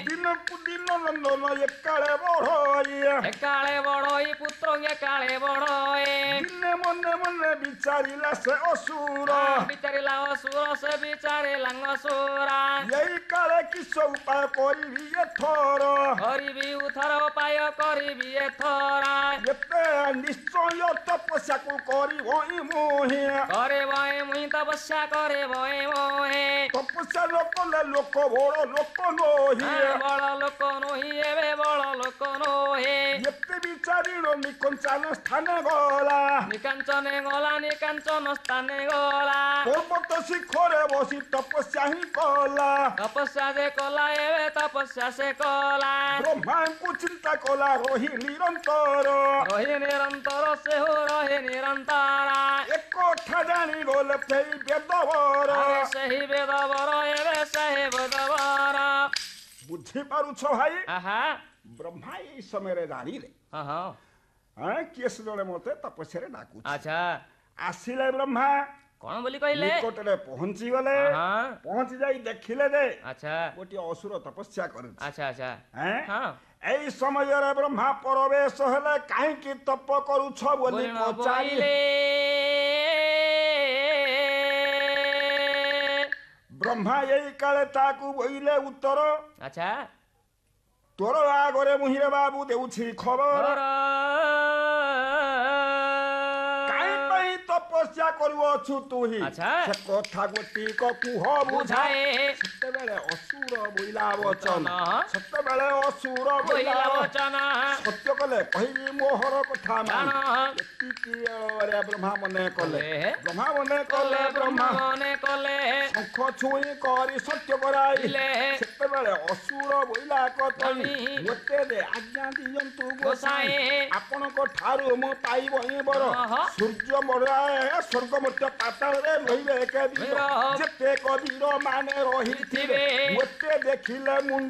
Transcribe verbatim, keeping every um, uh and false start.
ଦିନକୁ ଦିନ ନନ୍ଦନ ଏକାଳେ ବଢ଼ଇ ଏକାଳେ ବଡ଼ଇ ପୁତ୍ର ଏକାଳେ ବଡ଼ଏ ଦିନେ ମନେ ମନେ ବିଚାରିଲା ସେ ଅସୁର ବିଚାରିଲା ଅସୁର ସେ ବିଚାରିଲା ଅସୁରା ଏଇ କାଳେ କିସ ଉପାୟ କରିବି ଏଥର କରିବି ଉଥର ଉପାୟ କରିବି ଏଥର ଏତେ ନିଶ୍ଚୟ ତପସ୍ୟାକୁ କରିବ ମୁହିଁ କରିବ ଏ ମୁଇଁ ତପସ୍ୟା କରିବ ଏ ମୋହେ ତପସ୍ୟା ନ କଲେ ଲୋକ ବଡ଼ ଲୋକ ନୋହି ବଳ ଲୋକ ନୁହିଁ ଏବେ ବଳ ଲୋକ ନୁହେଁ ଏତେ ବିଚାରିଣ ନିକଞ୍ଚାନ ସ୍ଥାନ ଗଲା ନିକାଞ୍ଚନେ ଗଲା ନିକାଞ୍ଚନ ସ୍ଥାନେ ଗଲା ପର୍ବତ ଶିଖରେ ବସି ତପସ୍ୟା ହିଁ କଲା ତପସ୍ୟା ସେ କଲା ଏବେ ତପସ୍ୟା ସେ କଲା ବ୍ରହ୍ମାଙ୍କୁ ଚିନ୍ତା କଲା ରହି ନିରନ୍ତର ରହି ନିରନ୍ତର ସେ ହୋ ରହି ନିରନ୍ତର ଏକ କଥା ଜାଣିଗଲେ ସେଇ ବେଦବର ଆରେ ସେହି ବେଦବର ଏବେ ସେହି ବେଦବର ବୁଝିପାରୁଛ ଭାଇ ଆହା ବ୍ରହ୍ମା ଏଇ ସମୟରେ ଜାଣିଲେ ହଁ ହଁ ହଁ କିଏ ସେ ଜଣେ ମତେ ତପସ୍ୟାରେ ଡାକୁଛି ଆଚ୍ଛା ଆସିଲେ ବ୍ରହ୍ମା କଣ ବୋଲି କହିଲେ ନିକଟରେ ପହଞ୍ଚିଗଲେ ହଁ ପହଞ୍ଚି ଯାଇ ଦେଖିଲେ ଯେ ଆଚ୍ଛା ଗୋଟିଏ ଅସୁର ତପସ୍ୟା କରୁଛି ଆଚ୍ଛା ଆଚ୍ଛା ଏଁ? ହଁ ଏଇ ସମୟରେ ବ୍ରହ୍ମା ପରବେଶ ହେଲେ କାହିଁକି ତପ କରୁଛ ବୋଲି ବୋଲି ନ ପଚାରିଲେ ବୋଇଲେ ବ୍ରହ୍ମା ଏଇ କାଳେ ତାକୁ ବୋଇଲେ ଉତ୍ତର ଆଚ୍ଛା ତୋର ଆଗରେ ମୁହିଁରେ ବାବୁ ଦେଉଛି ଖବର କାହିଁ ପାଇଁ ତପସ୍ୟା କରୁଅଛୁ ତୁହି ଆଚ୍ଛା। ସେ କଥା ଗୋଟିକ କୁହ ବୁଝାଏ ବୁଝାଏ ସେତେବେଳେ ଅସୁର ବୋଇଲା ବଚନ ବଚନ। ସେତେବେଳେ ଅସୁର ବୋଇଲା ବୋଇଲା ବଚନ ସତ୍ୟ କଲେ କହିବି ମୋହର କଥା ମାନ ଜାଣ ଏତିକି ବେଳେ ବ୍ରହ୍ମା ମନେ କଲେ କଲେ। ବ୍ରହ୍ମା ମନେ କଲେ କଲେ ବ୍ରହ୍ମା ବ୍ରହ୍ମା ମନେ କଲେ ଶଙ୍ଖ ଛୁଇଁ କରି ସତ୍ୟ କରାଇଲେ ଇଲେ। ସେତେବେଳେ ଅସୁର ବୋଇଲା କତଇ ନାମୀ। ମୋତେ ଦେ ଆଜ୍ଞା ଦିଅନ୍ତୁ ଗୋସାଇଁ। ଗୋସାଇଁ ଆପଣଙ୍କ ଠାରୁ ମୁଁ ପାଇବ ହିଁ ବର ଅହ। ସୂର୍ଯ୍ୟ ମରାଏ ସ୍ୱର୍ଗ ମର୍ତ୍ତ୍ୟ ପାତାଳରେ ରହିବେ କେବୀର ବୀର। ଯେତେ କବୀର ମାନେ ରହିଥିବେ ରହିଥିବେ। ମୋତେ ଦେଖିଲେ ମୁଣ୍ଡ